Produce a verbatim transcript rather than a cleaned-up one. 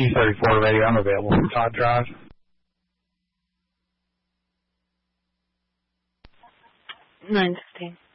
E thirty-four radio, I'm available for Todd Drive. nine fifteen.